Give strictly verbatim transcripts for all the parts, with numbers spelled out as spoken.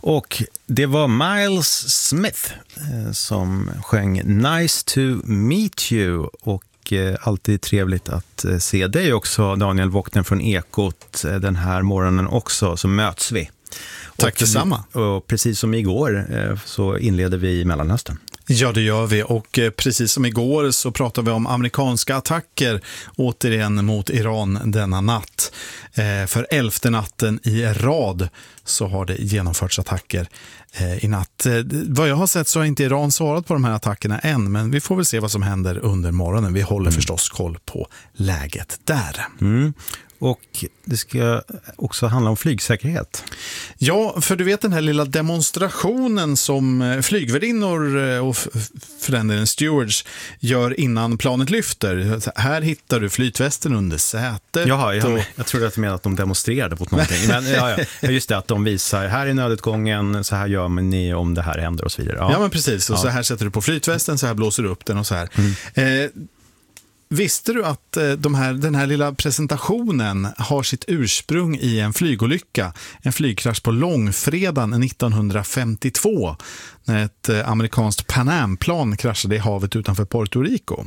Och det var Miles Smith eh, som sjöng Nice to meet you, och eh, alltid trevligt att eh, se dig också, Daniel Wockner från Ekot, eh, den här morgonen också, så möts vi. Tack och, detsamma. Och precis som igår eh, så inleder vi Mellanöstern. Ja, det gör vi, och precis som igår så pratar vi om amerikanska attacker återigen mot Iran denna natt. Eh, för elfte natten i rad så har det genomförts attacker eh, i natt. Eh, vad jag har sett så har inte Iran svarat på de här attackerna än, men vi får väl se vad som händer under morgonen. Vi håller mm. förstås koll på läget där. Mm. Och det ska också handla om flygsäkerhet. Ja, för du vet den här lilla demonstrationen som flygvärdinnor och för den delen stewards gör innan planet lyfter. Här hittar du flytvästen under sätet. Jaha, jag, och... jag trodde att du menade att de demonstrerade mot någonting. Men ja, ja, just det, att de visar, här är nödutgången, så här gör ni om det här händer och så vidare. Ja, ja men precis. Och ja. Så här sätter du på flytvästen, så här blåser du upp den och så här. Mm. Eh, Visste du att de här, den här lilla presentationen har sitt ursprung i en flygolycka, en flygkrasch på långfredagen nittonhundrafemtiotvå när ett amerikanskt Pan Am-plan kraschade i havet utanför Puerto Rico?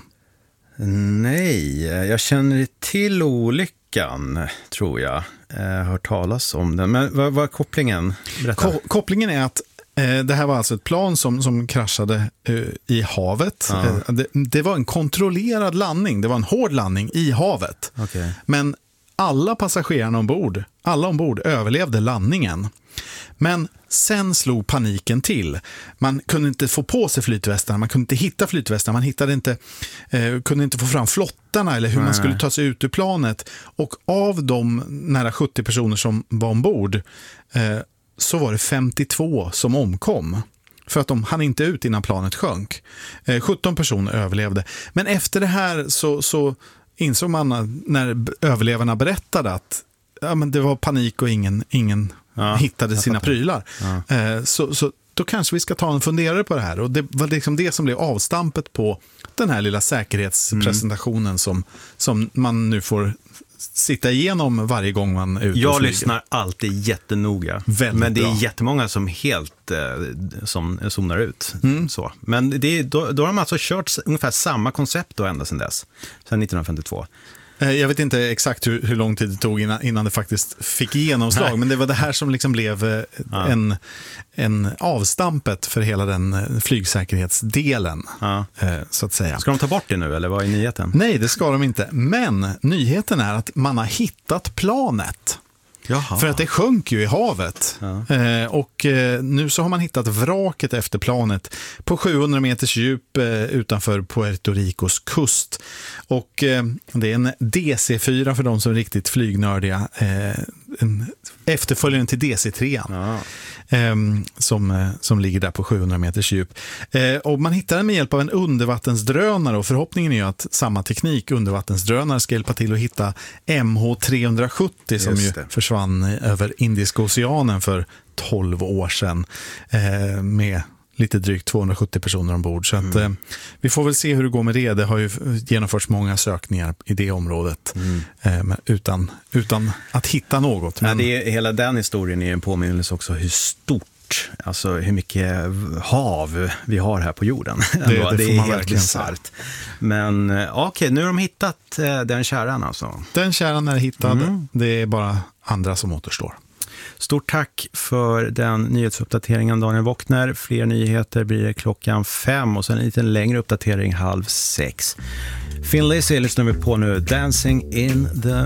Nej, jag känner till olyckan, tror jag. Jag har hört talas om den. Men vad var kopplingen? Ko- kopplingen är att det här var alltså ett plan som, som kraschade uh, i havet. Ja. Uh, det, det var en kontrollerad landning. Det var en hård landning i havet. Okay. Men alla passagerarna ombord, alla ombord överlevde landningen. Men sen slog paniken till. Man kunde inte få på sig flytvästarna, man kunde inte hitta flytvästarna, man hittade inte, uh, kunde inte få fram flottarna eller hur Nej. man skulle ta sig ut ur planet. Och av de nära sjuttio personer som var ombord uh, så var det femtiotvå som omkom. För att de hann inte ut innan planet sjönk. Eh, sjutton personer överlevde. Men efter det här så, så insåg man när överlevarna berättade att ja, men det var panik och ingen, ingen ja, hittade sina prylar. Ja. Eh, så, så då kanske vi ska ta en funderare på det här. Och det var liksom det som blev avstampet på den här lilla säkerhetspresentationen mm. som, som man nu får sitta igenom varje gång man är ute. Jag lyssnar alltid jättenoga. Väldigt men det är bra. Jättemånga som helt eh, som zonar ut. Mm. Så. Men det, då, då har de alltså kört ungefär samma koncept då ända sedan dess. Sedan nittonhundrafemtiotvå. Jag vet inte exakt hur, hur lång tid det tog innan, innan det faktiskt fick genomslag. Nej. Men det var det här som liksom blev ja. en, en avstampet för hela den flygsäkerhetsdelen. Ja. Så att säga. Ska de ta bort det nu eller vad är nyheten? Nej, det ska de inte. Men nyheten är att man har hittat planet. Jaha. För att det sjönk ju i havet. Ja. Eh, och eh, nu så har man hittat vraket efter planet på sjuhundra meters djup eh, utanför Puerto Ricos kust. Och eh, det är en D C fyra för de som är riktigt flygnördiga. Eh, en efterföljaren till D C tre. Ja. Eh, som, eh, som ligger där på sjuhundra meters djup. Eh, och man hittar den med hjälp av en undervattensdrönare, och förhoppningen är ju att samma teknik, undervattensdrönare, ska hjälpa till att hitta M H tre sjuttio som ju försvann över Indiska oceanen för tolv år sedan eh, med lite drygt tvåhundrasjuttio personer ombord. Så att, mm. eh, vi får väl se hur det går med det. Det har ju genomförts många sökningar i det området mm. eh, men utan, utan att hitta något. Men... Ja, det är, hela den historien är en påminnelse också hur stort, alltså hur mycket hav vi har här på jorden. Det, det, det är helt bisarrt. Men okej, okay, nu har de hittat eh, den kärran alltså. Den kärran är hittad. Mm. Det är bara andra som återstår. Stort tack för den nyhetsuppdateringen, Daniel Wockner. Fler nyheter blir det klockan fem och sen en lite längre uppdatering halv sex. Thin Lizzy lyssnar vi på nu. Dancing in the